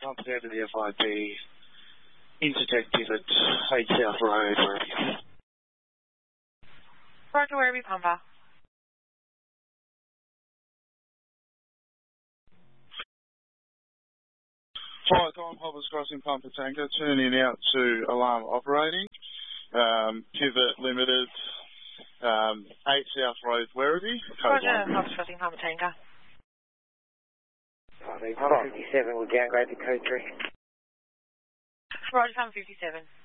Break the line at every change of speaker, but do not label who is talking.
pump it out to the FIP, intercept pivot, 8 South Road, Werribee.
Roger, Werribee pumper.
Hi, Colin Hoppers crossing pumper tanker, turning out to alarm operating, pivot limited, 8 South Road, Werribee.
Roger, Hoppers crossing pumper tanker.
Pumper 57 will downgrade to code 3.
Roger, pumper 57.